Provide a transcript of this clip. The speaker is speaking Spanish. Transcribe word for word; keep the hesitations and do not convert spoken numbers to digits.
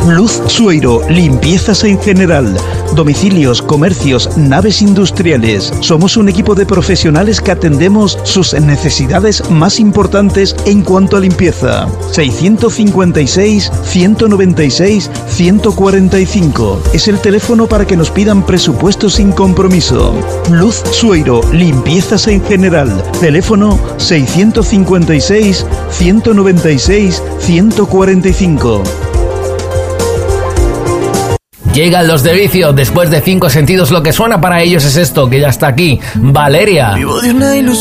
Luz Sueiro, limpiezas en general, domicilios, comercios, naves industriales. Somos un equipo de profesionales que atendemos sus necesidades más importantes en cuanto a limpieza. seiscientos cincuenta y seis, ciento noventa y seis, ciento cuarenta y cinco. Es el teléfono para que nos pidan presupuestos sin compromiso. Luz Sueiro, limpiezas en general. Teléfono seiscientos cincuenta y seis, ciento noventa y seis, ciento cuarenta y cinco. Llegan los de Vicio. Después de Cinco Sentidos, lo que suena para ellos es esto, que ya está aquí. Valeria. Vivo de una ilusión.